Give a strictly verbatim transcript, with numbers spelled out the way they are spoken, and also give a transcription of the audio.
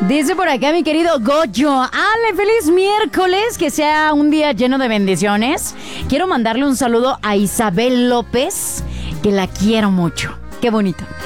Dice por acá mi querido Goyo, Ale, feliz miércoles, que sea un día lleno de bendiciones. Quiero mandarle un saludo a Isabel López, que la quiero mucho. Qué bonito.